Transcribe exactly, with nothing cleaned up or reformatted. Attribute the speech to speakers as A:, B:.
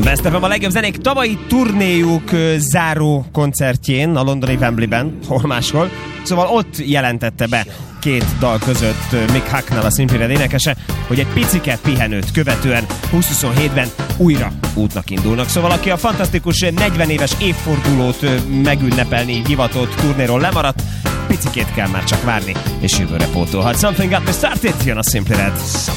A: Best ef em a legjobb zenék tavalyi turnéjuk záró koncertjén a londoni Wembleyben, hol máshol. Szóval ott jelentette be két dal között Mick Hucknall, a Simply Red énekese, hogy egy picike pihenőt követően húsz-huszonhétben újra útnak indulnak. Szóval aki a fantasztikus negyven éves évfordulót megünnepelni hivatott turnéról lemaradt, picikét kell már csak várni, és jövőre pótolhat. Something Got Me Started, jön a Simply Red.